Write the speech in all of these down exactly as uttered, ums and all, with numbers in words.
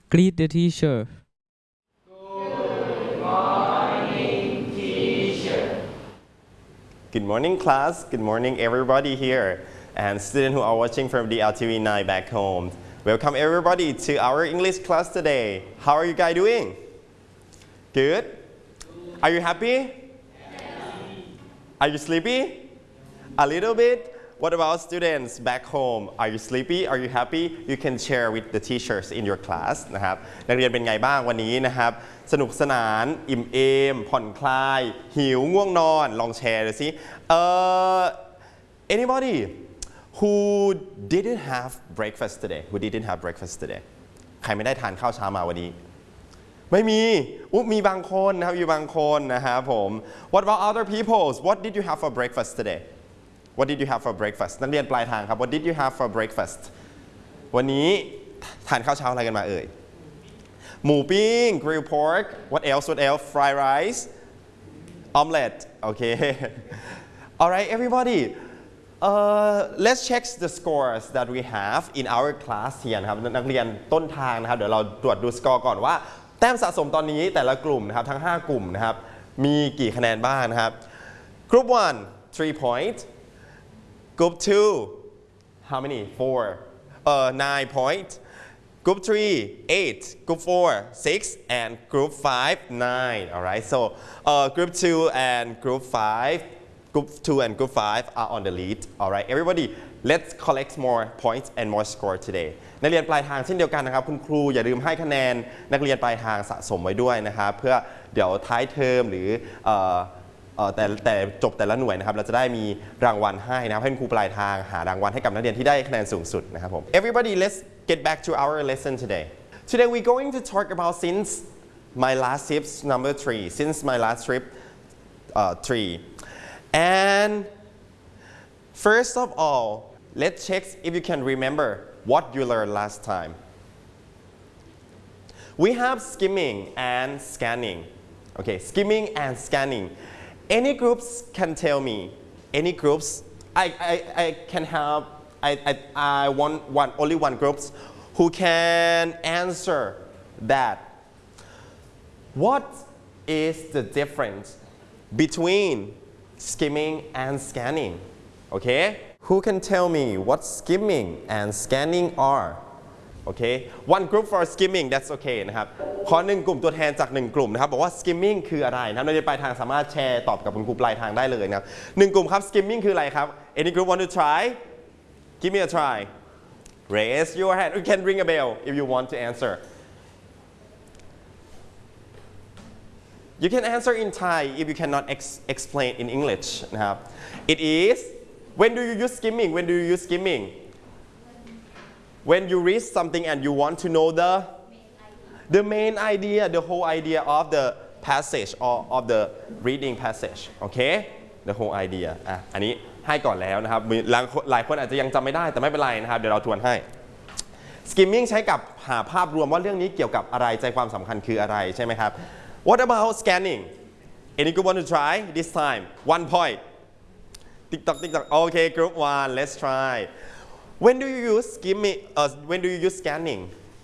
Greet the teacher. Good morning, class. Good morning, everybody here, and students who are watching from the L T V nine back home. Welcome everybody to our English class today. How are you guys doing? Good? Are you happy? Are you sleepy? A little bit? What about students back home? Are you sleepy? Are you happy? You can share with the teachers in your class นะครับนักเรียนเป็นไงบ้างวันนี้นะครับสนุกสนานอิ่มเอมผ่อนคลายหิวง่วงนอนลองแชร์ดูสิเอ่อ anybody who didn't have breakfast today who didn't have breakfast today ใครไม่ได้ทานข้าวเช้ามาวันนี้ไม่มีอุ๊มีบางคนนะครับอยู่บางคนนะครับผม What about other people What did you have for breakfast today What did you have for breakfast นักเรียนปลายทางครับ What did you have for breakfast วันนี้ทานข้าวเช้าอะไรกันมาเอ่ยหมูปิ้ง grilled pork What else What else fried rice omelette okay alright everybody uh, let's check the scores that we have in our class here นะครับนักเรียนต้นทางนะครับเดี๋ยวเราตรวจดูสกอร์ก่อนว่าแต้มสะสมตอนนี้แต่ละกลุ่มนะครับทั้งห้ากลุ่มนะครับมีกี่คะแนนบ้างนะครับ Group one three point Group two how many four uh, nine point Group three eight Group four six and Group five nine alright so uh, Group two and Group five Group two and Group five are on the lead alright everybody let's collect more points and more score today นักเรียนปลายทางเช่นเดียวกันนะครับคุณครูอย่าลืมให้คะแนนนักเรียนปลายทางสะสมไว้ด้วยนะครับเพื่อเดี๋ยวท้ายเทอมหรือแต่แต่จบแต่ละหน่วยนะครับเราจะได้มีรางวัลให้นะครับให้คุณครูปลายทางหารางวัลให้กับนักเรียนที่ได้คะแนนสูงสุดนะครับผม Everybody let's get back to our lesson today Today we're going to talk about since my last trip number three since my last trip uh, three and first of all let's check if you can remember what you learned last time we have skimming and scanning okay skimming and scanning Any groups can tell me any groups I, I, I can have I, I, I want one only one groups who can answer that what is the difference between skimming and scanning okay who can tell me what skimming and scanning are okay one group for skimming that's okay นะครับขอหนึ่งกลุ่มตัวแทนจากหนึ่งกลุ่มนะครับบอกว่า skimming คืออะไรนะครับนักเรียนปลายทางสามารถแชร์ตอบกับคุณครูปลายทางได้เลยนะครับหนึ่งกลุ่มครับ skimming คืออะไรครับ any group want to try give me a try raise your hand you can ring a bell if you want to answer you can answer in Thai if you cannot ex explain in English นะครับ it is when do you use skimming when do you use skimming When you read something and you want to know the the main idea, the whole idea of the passage or of the reading passage, okay? The whole idea อ่ะอันนี้ให้ก่อนแล้วนะครับหลายคนอาจจะยังจำไม่ได้แต่ไม่เป็นไรนะครับเดี๋ยวเราทวนให้ Skimming ใช้กับหาภาพรวมว่าเรื่องนี้เกี่ยวกับอะไรใจความสำคัญคืออะไรใช่ไหมครับ What about scanning? Any group want to try this time? One point. Tick tock, tick tock. Okay, group one. Let's try.When do you use skimming? Uh, when do you use scanning?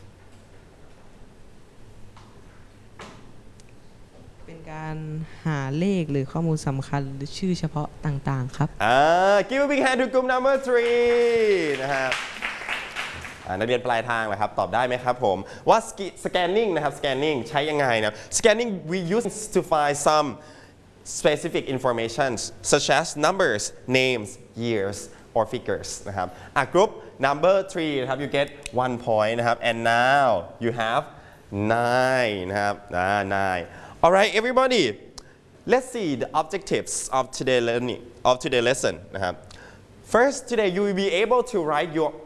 เป็นการหาเลขหรือข้อมูลสำคัญหรือชื่อเฉพาะต่างๆครับอ่า Give a big hand to group number three นะครับนักเรียนปลายทางนะครับตอบได้ไหมครับผมว่า scanning นะครับ scanning ใช้ยังไงนะ scanning we use to find some specific information such as numbers, names, years or figures นะครับอ่ะ group number three นะครับ you get one point นะครับ and now you have nine นะครับอ่า nine alright everybody let's see the objectives of today learning of today lesson นะครับ first today you will be able to write your